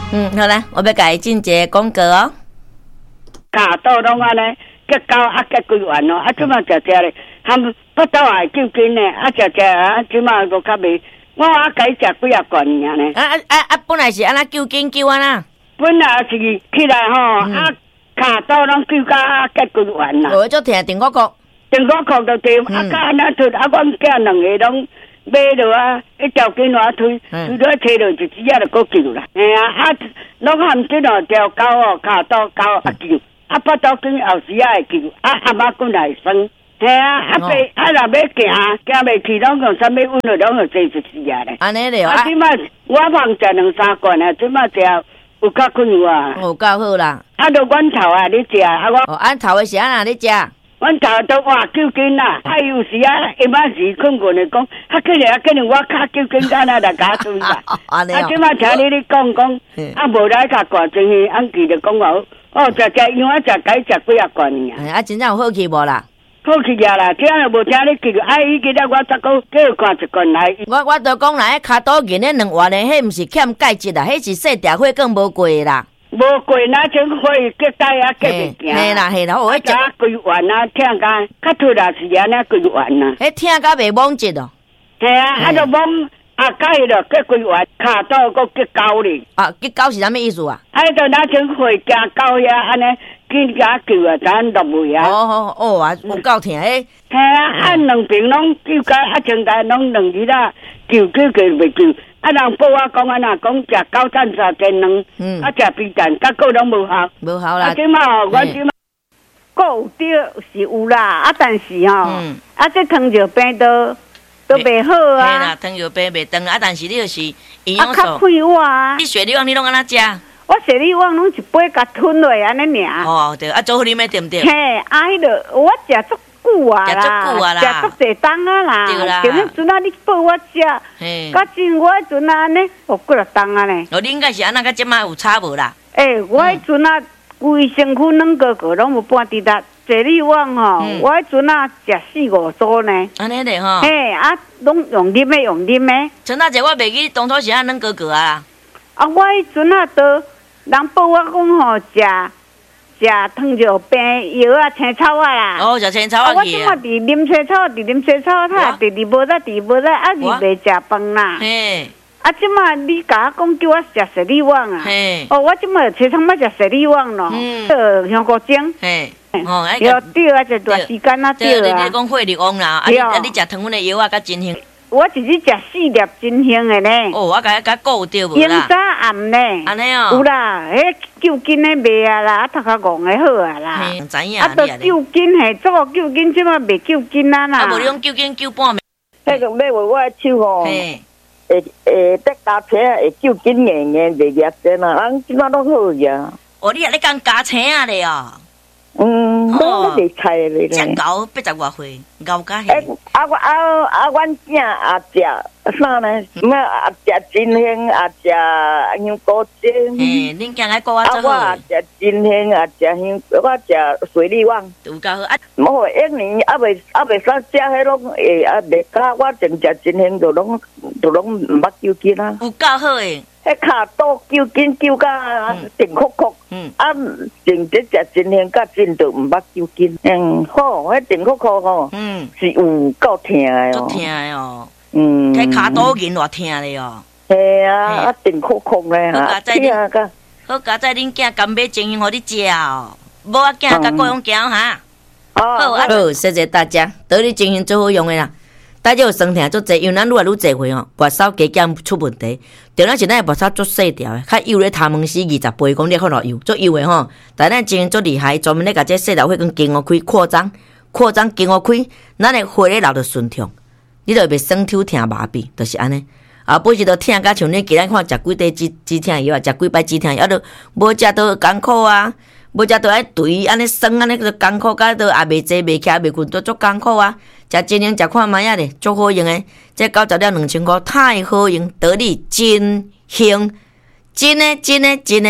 好啦，我要甲伊进一个广告哦。 卡到拢安尼，结交结规完咯，即马食咧，他们不倒来救紧咧，食即马都较袂，我改食几啊罐尔呢。 本来是安那救紧救安那， 本来是起来吼，卡到拢救结规完啦。 我就听电话讲， 电话讲就对，甲安那出，阮囝两个拢。买落啊，一条筋我推，推落摕落就只就搁救啦。拢含即两条狗哦，卡到狗救，八刀筋后时会救，阿妈滚来生。若要行袂去，拢用啥物运落，拢用坐就是咧。 安尼了即摆我忙食两三罐啊，即摆食有较困啊。 有够好啦。 就阮头啊，你食我。 俺头的是安那你食？ 阮头都话救紧啦，有时伊晚时困困的讲，可能我卡救紧干那来加水啦。即马听你讲，无来甲挂进去，俺记得讲话，食因为食改食几啊罐尔。 真正有好去无啦？ 好去啦，听了无听你记，伊记得我再讲叫挂一罐来。 我都讲啦，迄卡多银迄两万的，迄毋是欠钙质啦，迄是细条血更无过啦。 无过那种会结带啊，结袂行。 嘿啦，我迄食规丸啊，听甲较突然是安尼规丸啊。 迄听甲袂懵ចិត្ត哦。 系就懵改了结规丸，卡到个结高哩。 结高是啥物意思啊？ 就那种会加高呀，安尼紧加救啊，咱落位啊。 有够疼诶。 系两边拢救甲正台拢两日啦，救袂救。人报我讲安那讲食9餐3斤两，食肥蛋，结果拢无效。 无效啦。 即马我即马，有对是有啦，但是吼，这糖尿病都袂好啊。 嘿啦，糖尿病袂长但是你就是营养素。 较快我啊。 你雪梨旺你拢安怎食？ 我雪梨旺拢一杯甲吞落安尼尔。 对，做好啉诶对毋对？ 嘿，迄个我食足。久啊啦，食足侪当啊啦，就迄阵你报我食，甲真我迄阵安尼，几落当啊呢？ 你应该是安那，甲即摆有差无啦？ 我迄阵规身躯软个拢无半滴答，坐你往吼，我迄阵食4-5组呢。 安尼咧吼？ 拢用啉诶。 陈大姐，我袂记当初是安软个啊。 我迄阵都人报我讲吼食糖尿病药青草啦。 食青草我即马伫啉青草，他第无在，是袂食饭啦。即马你甲我讲叫我食雪梨旺啊。我即马青草要食雪梨旺咯。香菇精。对一段时间对啊。 你讲血力旺啦，你食糖分的药甲真香。 我一日食4粒真香的呢。 我甲顾着无啦。 明早暗呢。 安尼哦。 有啦，迄救筋的卖啊啦，头壳戆的好啊啦。 知影。 都救筋嘿，做救筋，即马袂救筋啊啦。 无你用救筋救半暝。 迄个买我的手吼，得加车会救筋硬袂夹针啊，人即马拢好呀。 你咧讲加车啊咧哦。 我袂菜咧。 真高80外岁，高甲迄。 阮囝也食啥呢？也食真香，也食香菇精。 恁囝爱顾我做好。 我也食真香，也食香，我食水梨旺。 有够好无一年袂使食迄种袂加，我净食真香，就拢毋捌救筋啊。 有够好诶。 迄骹肚救筋救甲定哭哭，净只食真香，甲真就毋捌救筋。好，迄定哭哭吼，是有够疼诶哦。 足疼诶哦。迄骹肚筋偌疼咧哦。 系啊，定哭哭咧哈。 好佳哉，恁囝甘买精香互你食哦。无我囝甲各样行哈。好，谢谢大家，得你精香最好用诶啦。大家有酸痛足济，因为咱愈来愈济岁吼，跋梢加减出问题。重点是咱跋梢足细条诶，较幼咧头毛丝20倍，讲你看落幼，足幼诶吼。但咱精足厉害，专门咧甲这细条血管经互开扩张经互开，咱诶血咧流着顺畅，你就袂酸抽疼麻痹，就是安尼。不是都疼甲像你今日看食几块止疼药啊，食几摆止疼药，都无食都艰苦啊。无食都爱肥，安尼酸，安尼个艰苦，甲都也袂坐袂徛袂困，都足艰苦啊！食真香，食看卖啊咧，足好用诶！这90了2000块，太好用，得力真香，真诶香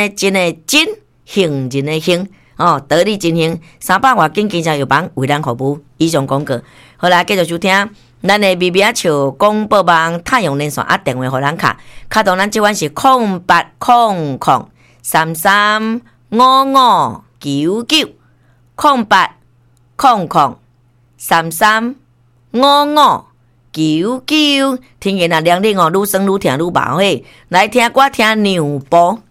人诶香哦！得力真香，300外斤健康药房为咱服务。以上广告，好啦，继续收听咱的咪咪啊笑广播网太阳连线啊，电话互咱卡通咱即款是0800335599，0800335599。听见啊，两点哦，愈酸愈疼愈饱嘿。来听歌听牛步。